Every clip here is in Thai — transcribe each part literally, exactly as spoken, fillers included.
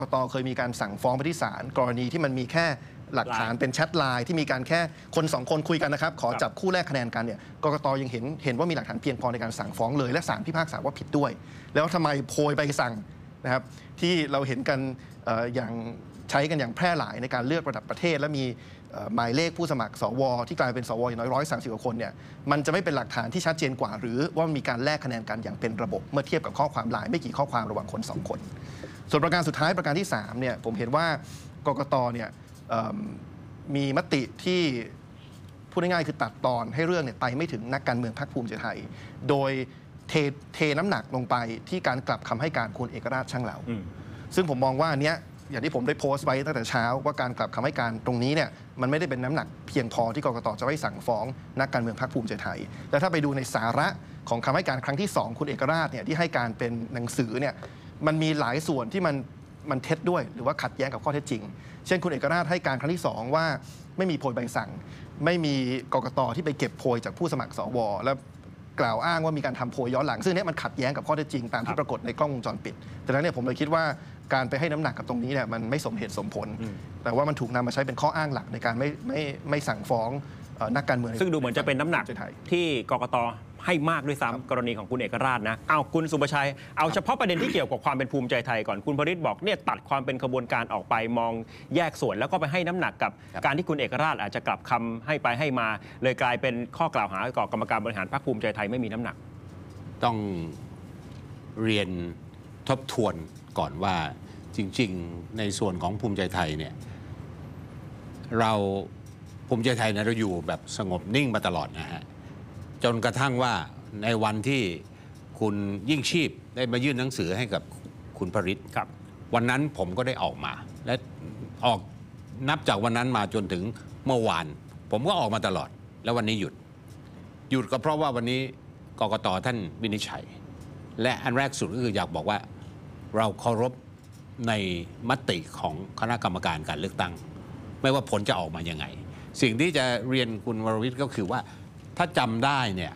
กต.เคยมีการสั่งฟ้องไปที่ศาลกรณีที่มันมีแค่หลักฐานเป็นแชทไลน์ที่มีการแค่คนสองคนคุยกันนะครับขอจับคู่แลกคะแนนกันเนี่ยกกต.ยังเห็นเห็นว่ามีหลักฐานเพียงพอในการสั่งฟ้องเลยและศาลพิพากษาว่าผิดด้วย แล้วทำไมโพยใบสั่งนะครับที่เราเห็นกันอย่างใช้กันอย่างแพร่หลายในการเลือกระดับประเทศและมีหมายเลขผู้สมัครสวที่กลายเป็นสวอย่างน้อยร้อยสามสิบกว่าคนเนี่ยมันจะไม่เป็นหลักฐานที่ชัดเจนกว่าหรือว่ามีการแลกคะแนนกันอย่างเป็นระบบเมื่อเทียบกับข้อความไลน์ไม่กี่ข้อความระหว่างคนสองคนส่วนประการสุดท้ายประการที่สามเนี่ยผมเห็นว่ากกตเนี่ยมีมติที่พูดง่ายๆคือตัดตอนให้เรื่องเนี่ยไปไม่ถึงนักการเมืองพรรคภูมิใจไทยโดยเทเทน้ำหนักลงไปที่การกลับคำให้การคุณเอกราชช่างเหลาซึ่งผมมองว่าอันเนี้ยอย่างที่ผมได้โพสต์ไว้ตั้งแต่เช้าว่าการกลับคำให้การตรงนี้เนี่ยมันไม่ได้เป็นน้ำหนักเพียงพอที่กกตจะไว้สั่งฟ้องนักการเมืองพรรคภูมิใจไทยและถ้าไปดูในสาระของคำให้การครั้งที่สองคุณเอกราชเนี่ยที่ให้การเป็นหนังสือเนี่ยมันมีหลายส่วนที่มันมันเท็จด้วยหรือว่าขัดแย้งกับข้อเท็จจริงเช่นคุณเอกราชให้การครั้งที่สองว่าไม่มีโพยใบสั่งไม่มีกกตที่ไปเก็บโพยจากผู้สมัครสวแล้วกล่าวอ้างว่ามีการทำโพยย้อนหลังซึ่งนี้มันขัดแย้งกับข้อเท็จจริงตามที่ปรากฏในกล้องวงจรปิดแต่แล้วเนี่ยผมเลยคิดว่าการไปให้น้ำหนักกับตรงนี้เนี่ยมันไม่สมเหตุสมผลแต่ว่ามันถูกนำมาใช้เป็นข้ออ้างหลักในการไม่ไม่ไม่สั่งฟ้องนักการเมืองซึ่งดูเหมือนจะเป็นน้ำหนักที่กกตให้มากด้วยซ้ำกรณีของคุณเอกราชนะเอาคุณสุประชัยเอาเฉพาะประเด็นที่เกี่ยวกับความเป็นภูมิใจไทยก่อนคุณพริตบอกเนี่ยตัดความเป็นขบวนการออกไปมองแยกส่วนแล้วก็ไปให้น้ำหนักกับการที่คุณเอกราชอาจจะกลับคำให้ไปให้มาเลยกลายเป็นข้อกล่าวหาต่อกรรมการบริหารพรรคภูมิใจไทยไม่มีน้ำหนักต้องเรียนทบทวนก่อนว่าจริงๆในส่วนของภูมิใจไทยเนี่ยเราภูมิใจไทยเนี่ยเราอยู่แบบสงบนิ่งมาตลอดนะฮะจนกระทั่งว่าในวันที่คุณยิ่งชีพได้มายื่นหนังสือให้กับคุณพริตครับวันนั้นผมก็ได้ออกมาและออกนับจากวันนั้นมาจนถึงเมื่อวานผมก็ออกมาตลอดแล้ววันนี้หยุดหยุดก็เพราะว่าวันนี้กกต.ท่านวินิจฉัยและอันแรกสุดก็คืออยากบอกว่าเราเคารพในมติของคณะกรรมการการเลือกตั้งไม่ว่าผลจะออกมายังไงสิ่งที่จะเรียนคุณวรวิทย์ก็คือว่าถ้าจำได้เนี่ย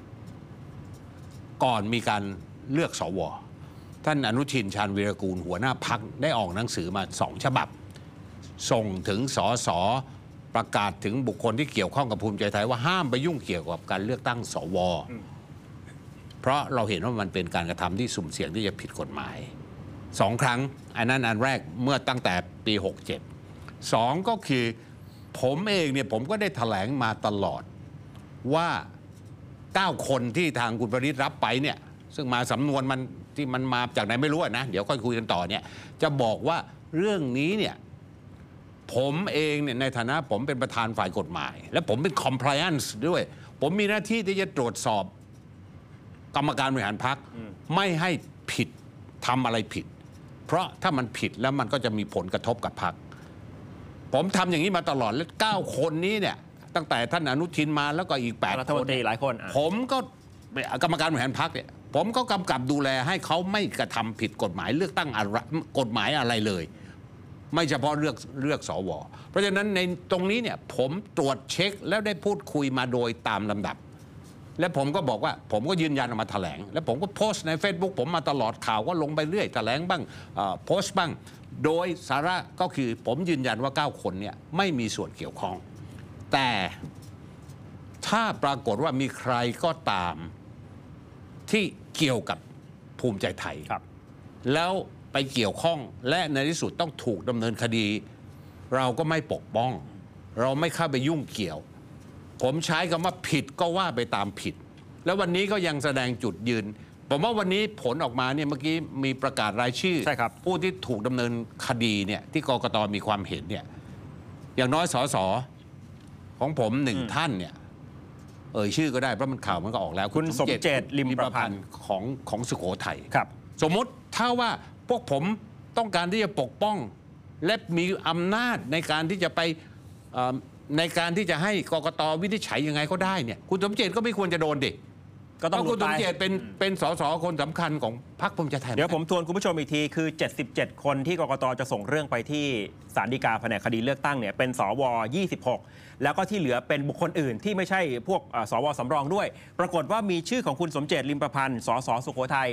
ก่อนมีการเลือกสวท่านอนุทินชาญวีรกูลหัวหน้าพรรคได้ออกหนังสือมาสองฉบับส่งถึงสสประกาศถึงบุคคลที่เกี่ยวข้องกับภูมิใจไทยว่าห้ามไปยุ่งเกี่ยวกับการเลือกตั้งสวเพราะเราเห็นว่ามันเป็นการกระทำที่สุ่มเสี่ยงที่จะผิดกฎหมายสองครั้งอันนั้นอันแรกเมื่อตั้งแต่ปีหกเจ็ดสองก็คือผมเองเนี่ยผมก็ได้แถลงมาตลอดว่าเก้าคนที่ทางคุณพริตรับไปเนี่ยซึ่งมาสำนวนมันที่มันมาจากไหนไม่รู้นะเดี๋ยวค่อยคุยกันต่อเนี่ยจะบอกว่าเรื่องนี้เนี่ยผมเองเนี่ยในฐานะผมเป็นประธานฝ่ายกฎหมายและผมเป็น compliance ด้วยผมมีหน้าที่ที่จะตรวจสอบกรรมการบริหารพรรคไม่ให้ผิดทำอะไรผิดเพราะถ้ามันผิดแล้วมันก็จะมีผลกระทบกับพรรคผมทำอย่างนี้มาตลอดและเก้าคนนี้เนี่ยตั้งแต่ท่านอนุทินมาแล้วก็อีกแปดคนหลายคนผมก็กรรมการบริหารพรรคเนี่ยผมก็กำกับดูแลให้เขาไม่กระทำผิดกฎหมายเลือกตั้งอะไรกฎหมายอะไรเลยไม่เฉพาะเลือกเลือกสวเพราะฉะนั้นในตรงนี้เนี่ยผมตรวจเช็คแล้วได้พูดคุยมาโดยตามลำดับและผมก็บอกว่าผมก็ยืนยันออกมาแถลงและผมก็โพสต์ใน Facebook ผมมาตลอดข่าวก็ลงไปเรื่อยแถลงบ้างโพสต์บ้างโดยสาระก็คือผมยืนยันว่าเก้าคนเนี่ยไม่มีส่วนเกี่ยวข้องแต่ถ้าปรากฏว่ามีใครก็ตามที่เกี่ยวกับภูมิใจไทยแล้วไปเกี่ยวข้องและในที่สุดต้องถูกดำเนินคดีเราก็ไม่ปกป้องเราไม่เข้าไปยุ่งเกี่ยวผมใช้คำว่าผิดก็ว่าไปตามผิดแล้ววันนี้ก็ยังแสดงจุดยืนผมว่าวันนี้ผลออกมาเนี่ยเมื่อกี้มีประกาศรายชื่อผู้ที่ถูกดำเนินคดีเนี่ยที่กกตมีความเห็นเนี่ยอย่างน้อยสสของผมหนึ่งท่านเนี่ยเอ่ยชื่อก็ได้เพราะมันข่าวมันก็ออกแล้วคุณสมเจตลิมประพันธ์ของของสุโขทัยครับสมมุติถ้าว่าพวกผมต้องการที่จะปกป้องและมีอำนาจในการที่จะไปในการที่จะให้กกตวินิจฉัยยังไงก็ได้เนี่ยคุณสมเจตก็ไม่ควรจะโดนดิก็ต้องคุณสมเจตเป็นเป็นสสคนสำคัญของพรรคภูมิใจไทยเดี๋ยวผมทวนคุณผู้ชมอีกทีคือเจ็ดสิบเจ็ดคนที่กกตจะส่งเรื่องไปที่ศาลฎีกาแผนกคดีเลือกตั้งเนี่ยเป็นสวยี่สิบหกแล้วก็ที่เหลือเป็นบุคคลอื่นที่ไม่ใช่พวกสวสำรองด้วยปรากฏว่ามีชื่อของคุณสมเจตลิมประพันธ์สสสุโขทัย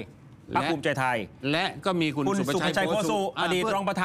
พรรคภูมิใจไทยและก็มีคุณคุณสุสุภภชัชัยยโพโพสุสุอดีตเพื่รองประธาน